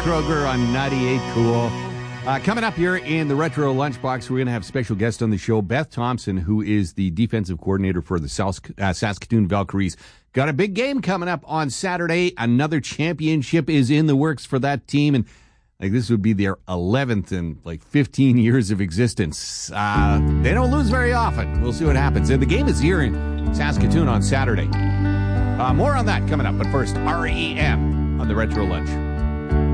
Kroger on 98 Cool. Coming up here in the Retro Lunchbox, we're going to have special guest on the show, Beth Thompson, who is the defensive coordinator for the Saskatoon Valkyries. Got a big game coming up on Saturday. Another championship is in the works for that team, and this would be their 11th in 15 years of existence. They don't lose very often. We'll see what happens. And the game is here in Saskatoon on Saturday. More on that coming up, but first, REM on the Retro Lunch.